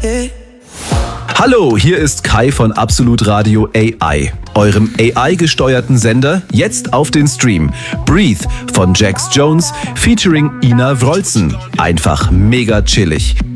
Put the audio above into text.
Hallo, hier ist Kai von Absolut Radio AI, eurem AI-gesteuerten Sender, jetzt auf den Stream. Breathe von Jax Jones featuring Ina Wroldsen. Einfach mega chillig.